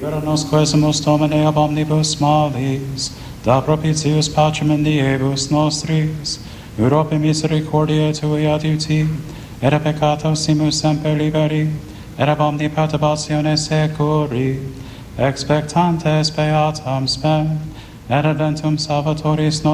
Libera nos quesumus Domine ab omnibus malis, da propitius pacem in diebus nostris, Europe misericordiae Tui adiuti, et a peccatosimus semper liberi, et ab omni perturbatione securi, expectantes beatam spem, et adventum Salvatoris nostris,